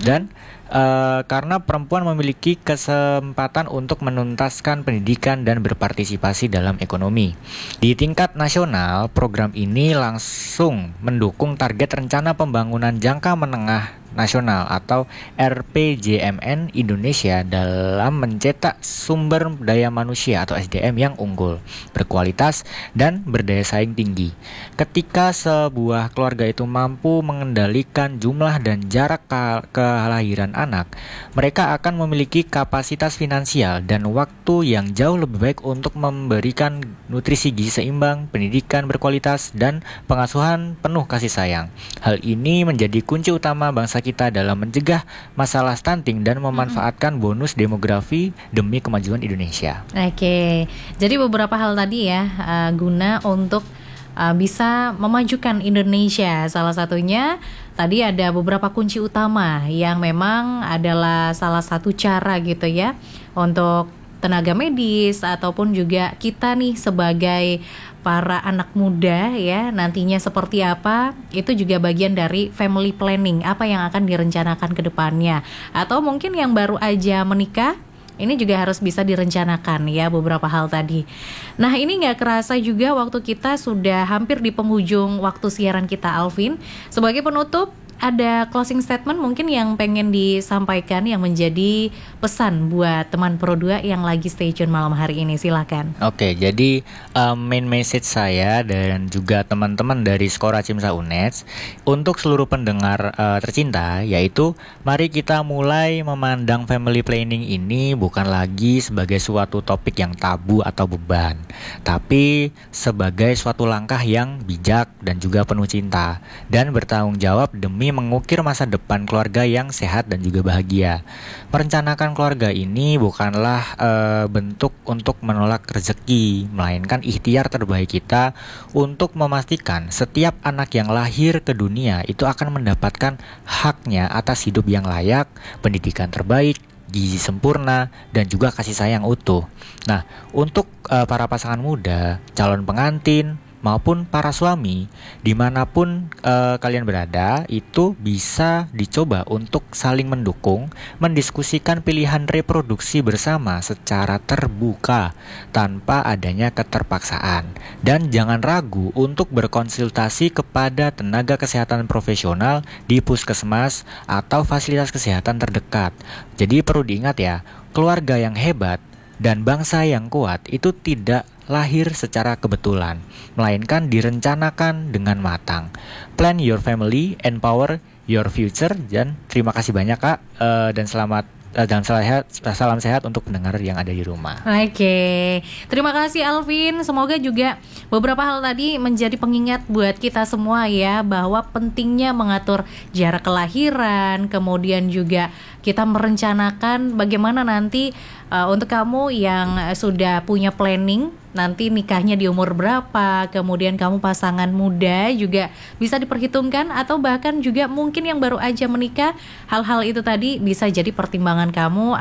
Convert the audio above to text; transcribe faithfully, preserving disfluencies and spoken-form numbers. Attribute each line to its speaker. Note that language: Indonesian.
Speaker 1: Dan uh, karena perempuan memiliki kesempatan untuk menuntaskan pendidikan dan berpartisipasi dalam ekonomi. Di tingkat nasional, program ini langsung mendukung target Rencana Pembangunan Jangka Menengah Nasional atau R P J M N Indonesia dalam mencetak sumber daya manusia atau S D M yang unggul, berkualitas, dan berdaya saing tinggi. Ketika sebuah keluarga itu mampu mengendalikan jumlah dan jarak ke- kelahiran anak, mereka akan memiliki kapasitas finansial dan waktu yang jauh lebih baik untuk memberikan nutrisi gizi seimbang, pendidikan berkualitas, dan pengasuhan penuh kasih sayang. Hal ini menjadi kunci utama bangsa kita dalam mencegah masalah stunting dan memanfaatkan bonus demografi demi kemajuan Indonesia.
Speaker 2: Oke, jadi beberapa hal tadi ya uh, guna untuk uh, bisa memajukan Indonesia. Salah satunya tadi ada beberapa kunci utama yang memang adalah salah satu cara gitu ya untuk tenaga medis ataupun juga kita nih sebagai para anak muda ya nantinya seperti apa, itu juga bagian dari family planning, apa yang akan direncanakan ke depannya. Atau mungkin yang baru aja menikah, ini juga harus bisa direncanakan ya beberapa hal tadi. Nah ini gak kerasa juga waktu kita sudah hampir di penghujung waktu siaran kita, Alvin. Sebagai penutup, ada closing statement mungkin yang pengen disampaikan yang menjadi pesan buat teman Pro dua yang lagi stay tune malam hari ini, silakan.
Speaker 1: Oke, jadi um, main message saya dan juga teman-teman dari Skora Cimsa Uneds untuk seluruh pendengar uh, tercinta, yaitu mari kita mulai memandang family planning ini bukan lagi sebagai suatu topik yang tabu atau beban, tapi sebagai suatu langkah yang bijak dan juga penuh cinta dan bertanggung jawab demi mengukir masa depan keluarga yang sehat dan juga bahagia. Merencanakan keluarga ini bukanlah e, bentuk untuk menolak rezeki, melainkan ikhtiar terbaik kita untuk memastikan setiap anak yang lahir ke dunia itu akan mendapatkan haknya atas hidup yang layak, pendidikan terbaik, gizi sempurna, dan juga kasih sayang utuh. Nah, untuk e, para pasangan muda, calon pengantin, maupun para suami, dimanapun uh, kalian berada, itu bisa dicoba untuk saling mendukung, mendiskusikan pilihan reproduksi bersama secara terbuka, tanpa adanya keterpaksaan. Dan jangan ragu untuk berkonsultasi kepada tenaga kesehatan profesional di puskesmas atau fasilitas kesehatan terdekat. Jadi perlu diingat ya, keluarga yang hebat dan bangsa yang kuat itu tidak lahir secara kebetulan, melainkan direncanakan dengan matang. Plan your family, empower your future. Dan terima kasih banyak Kak, uh, dan selamat uh, dan salam sehat, salam sehat untuk pendengar yang ada di rumah.
Speaker 2: Oke, terima kasih Alvin. Semoga juga beberapa hal tadi menjadi pengingat buat kita semua ya, bahwa pentingnya mengatur jarak kelahiran, kemudian juga kita merencanakan bagaimana nanti uh, untuk kamu yang sudah punya planning nanti nikahnya di umur berapa, kemudian kamu pasangan muda juga bisa diperhitungkan, atau bahkan juga mungkin yang baru aja menikah, hal-hal itu tadi bisa jadi pertimbangan kamu